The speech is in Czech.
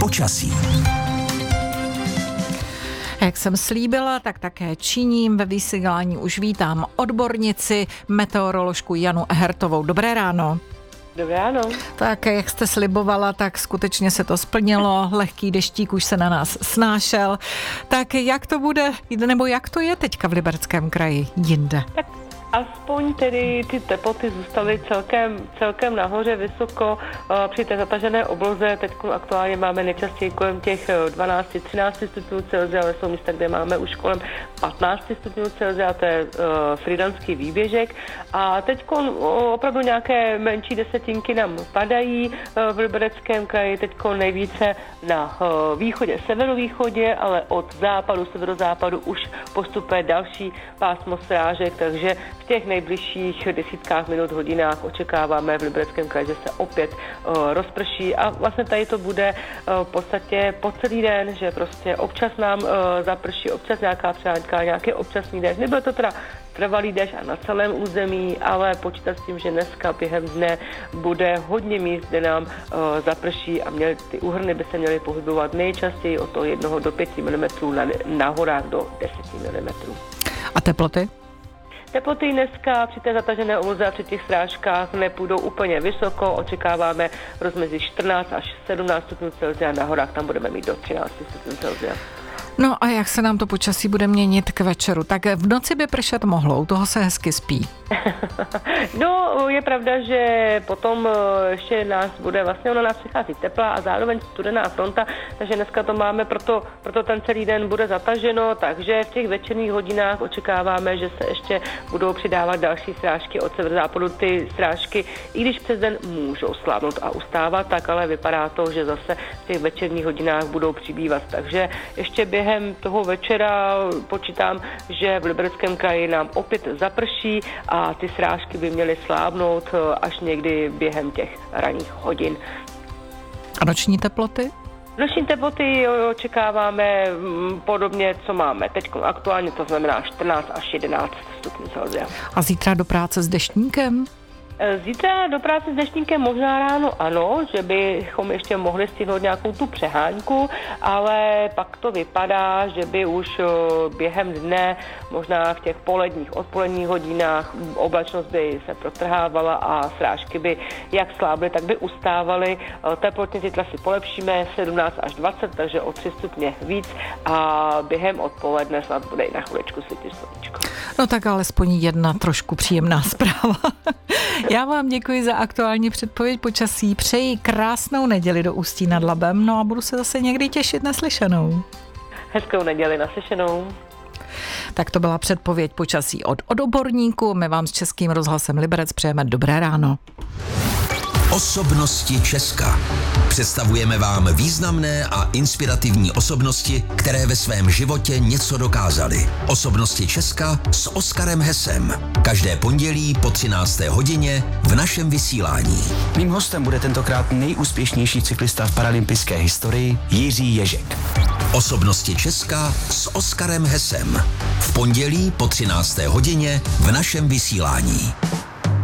počasí. Jak jsem slíbila, tak také činím. Ve vysílání už vítám odbornici, meteoroložku Janu Ehertovou. Dobré ráno. Dobré ráno. Tak jak jste slibovala, tak skutečně se to splnilo. Lehký deštík už se na nás snášel. Tak jak to bude, nebo jak to je teďka v Libereckém kraji jinde? Tak aspoň tedy ty teploty zůstaly celkem nahoře vysoko při té zatažené obloze. Teď aktuálně máme nejčastěji kolem těch 12-13 stupňů Celsia, ale jsou místa, kde máme už kolem 15 stupňů Celsia, to je Frýdlantský výběžek. A teď opravdu nějaké menší desetinky nám padají v Libereckém kraji, teď nejvíce na východě, severovýchodě, ale od západu, severozápadu už postupuje další pásmo srážek, takže v těch nejbližších desítkách minut, hodinách očekáváme v Libereckém kraji, že se opět rozprší a vlastně tady to bude v podstatě po celý den, že prostě občas nám zaprší, občas nějaká přeháňka, nějaký občasný déšť. Nebyl to teda trvalý déšť a na celém území, ale počítat s tím, že dneska během dne bude hodně míst, kde nám zaprší a ty úhrny by se měly pohybovat nejčastěji od toho 1 do 5 mm, na horách do 10 mm. A teploty? Teploty dneska při té zatažené obloze a při těch srážkách nepůjdou úplně vysoko. Očekáváme rozmezí 14 až 17 stupňů Celsia, na horách tam budeme mít do 13 stupňů Celsia. No a jak se nám to počasí bude měnit k večeru? Tak v noci by pršet mohlo, u toho se hezky spí. No, je pravda, že potom ještě ona nás přichází teplá a zároveň studená fronta, takže dneska to máme, proto ten celý den bude zataženo, takže v těch večerních hodinách očekáváme, že se ještě budou přidávat další srážky od severozápadu. Ty srážky, i když přes den můžou slábnout a ustávat, tak ale vypadá to, že zase v těch večerních hodinách budou přibývat, takže ještě během toho večera počítám, že v Libereckém kraji nám opět zaprší a ty srážky by měly slábnout až někdy během těch ranních hodin. A noční teploty? Noční teploty očekáváme podobně, co máme teď aktuálně, to znamená 14 až 11 stupňů Celsia. A zítra do práce s deštníkem? Zítra do práce s deštníkem možná ráno ano, že bychom ještě mohli stihnout nějakou tu přeháňku, ale pak to vypadá, že by už během dne, možná v těch odpoledních hodinách oblačnost by se protrhávala a srážky by jak slábly, tak by ustávaly. Teplotně zítra si polepšíme 17 až 20, takže o 3 stupně víc a během odpoledne snad bude i na chviličku svítit sluníčko. No tak alespoň jedna trošku příjemná zpráva. Já vám děkuji za aktuální předpověď počasí. Přeji krásnou neděli do Ústí nad Labem, no a budu se zase někdy těšit naslyšenou. Hezkou neděli, naslyšenou. Tak to byla předpověď počasí od odborníků. My vám s Českým rozhlasem Liberec přejeme dobré ráno. Osobnosti Česka. Představujeme vám významné a inspirativní osobnosti, které ve svém životě něco dokázaly. Osobnosti Česka s Oskarem Hesem. Každé pondělí po 13. hodině v našem vysílání. Mým hostem bude tentokrát nejúspěšnější cyklista v paralympijské historii Jiří Ježek. Osobnosti Česka s Oskarem Hesem. V pondělí po 13. hodině v našem vysílání.